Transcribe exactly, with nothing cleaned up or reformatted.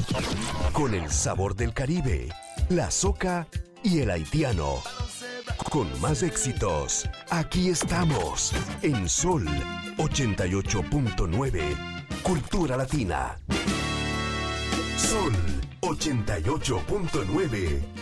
Con el sabor del Caribe, la soca y el haitiano. Con más éxitos, aquí estamos, en Sol ochenta y ocho punto nueve, Cultura Latina. Sol ochenta y ocho punto nueve.